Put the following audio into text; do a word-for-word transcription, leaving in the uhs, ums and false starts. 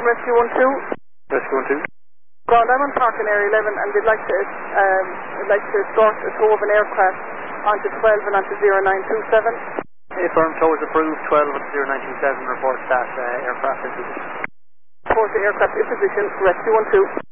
Rescue one two. Rescue one two. Ground, I'm on park in Area eleven and they'd like to, um, they'd like to start a tow of an aircraft onto twelve and onto zero nine two seven. A firm tow is approved, twelve and zero nine two seven reports that uh, aircraft in position. Report the aircraft in position, Rescue one two.